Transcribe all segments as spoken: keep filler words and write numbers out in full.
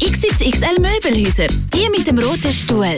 X X X L Möbelhäuser. Die mit dem roten Stuhl.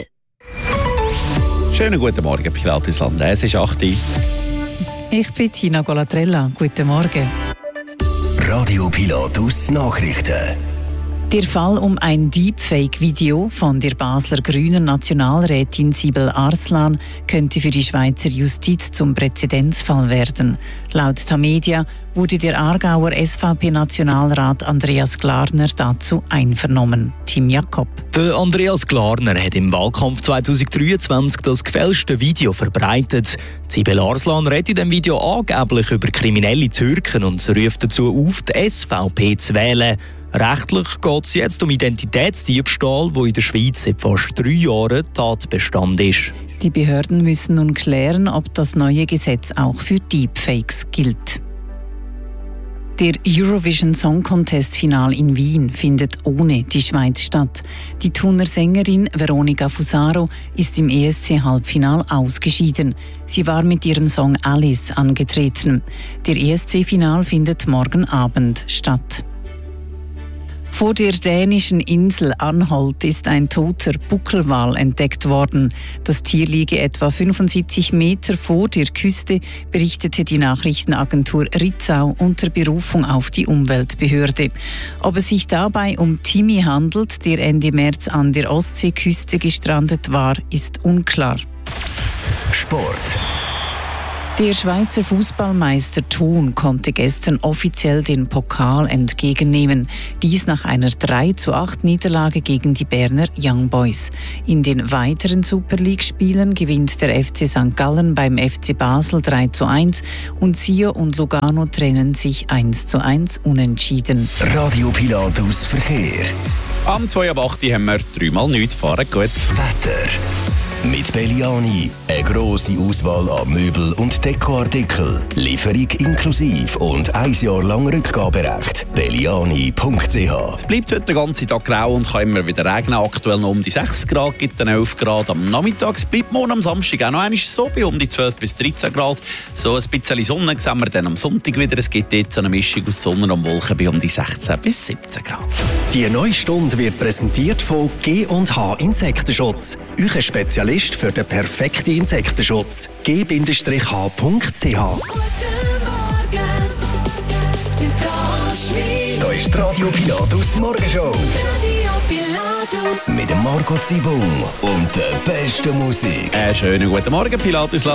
Schönen guten Morgen, Pilatusland. Es ist acht Uhr. Ich bin Tina Golatrella. Guten Morgen. Radio Pilatus Nachrichten. Der Fall um ein Deepfake-Video von der Basler Grünen Nationalrätin Sibel Arslan könnte für die Schweizer Justiz zum Präzedenzfall werden. Laut Tamedia wurde der Aargauer S V P-Nationalrat Andreas Glarner dazu einvernommen. Tim Jakob. Der Andreas Glarner hat im Wahlkampf zweitausenddreiundzwanzig das gefälschte Video verbreitet. Sibel Arslan redet in dem Video angeblich über kriminelle Türken und ruft dazu auf, die S V P zu wählen. Rechtlich geht es jetzt um Identitätsdiebstahl, wo in der Schweiz seit fast drei Jahren Tatbestand ist. Die Behörden müssen nun klären, ob das neue Gesetz auch für Deepfakes gilt. Der Eurovision Song Contest Final in Wien findet ohne die Schweiz statt. Die Thuner Sängerin Veronica Fusaro ist im E S C-Halbfinal ausgeschieden. Sie war mit ihrem Song Alice angetreten. Der E S C-Final findet morgen Abend statt. Vor der dänischen Insel Anholt ist ein toter Buckelwal entdeckt worden. Das Tier liege etwa fünfundsiebzig Meter vor der Küste, berichtete die Nachrichtenagentur Ritzau unter Berufung auf die Umweltbehörde. Ob es sich dabei um Timmy handelt, der Ende März an der Ostseeküste gestrandet war, ist unklar. Sport. Der Schweizer Fußballmeister Thun konnte gestern offiziell den Pokal entgegennehmen. Dies nach einer drei zu acht Niederlage gegen die Berner Young Boys. In den weiteren Super League-Spielen gewinnt der F C Sankt Gallen beim F C Basel drei zu eins und Sio und Lugano trennen sich eins zu eins unentschieden. Radio Pilatus Verkehr. Am zwei ab acht haben wir dreimal nichts fahren. Gut. Wetter. Mit Belliani eine grosse Auswahl an Möbel- und Dekoartikeln. Lieferung inklusive und ein Jahr lang Rückgaberecht. belliani punkt c h. Es bleibt heute den ganzen Tag grau und kann immer wieder regnen. Aktuell noch um die sechs Grad, gibt dann elf Grad am Nachmittag. Es bleibt morgen am Samstag auch noch einmal so bei um die zwölf bis dreizehn Grad. So ein bisschen Sonne sehen wir dann am Sonntag wieder. Es gibt jetzt eine Mischung aus Sonne und Wolken bei um die sechzehn bis siebzehn Grad. Die neue Stunde wird präsentiert von G und H Insektenschutz. Euer Spezialist für den perfekten Insektenschutz. g h punkt c h. Da ist die Radio Pilatus Morgenshow. Mit dem Marco Zibung und der besten Musik. Einen schönen guten Morgen, Pilatusland.